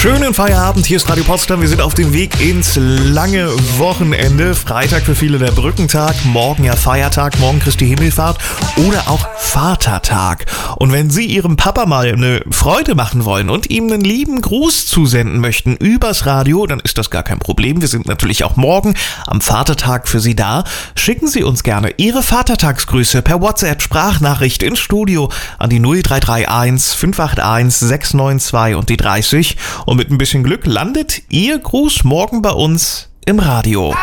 Schönen Feierabend, hier ist Radio Potsdam. Wir sind auf dem Weg ins lange Wochenende. Freitag für viele der Brückentag, morgen ja Feiertag, morgen Christi Himmelfahrt oder auch Vatertag. Und wenn Sie Ihrem Papa mal eine Freude machen wollen und ihm einen lieben Gruß zusenden möchten übers Radio, dann ist das gar kein Problem. Wir sind natürlich auch morgen am Vatertag für Sie da. Schicken Sie uns gerne Ihre Vatertagsgrüße per WhatsApp-Sprachnachricht ins Studio an die 0331 581 692 und die 30. Und mit ein bisschen Glück landet Ihr Gruß morgen bei uns im Radio.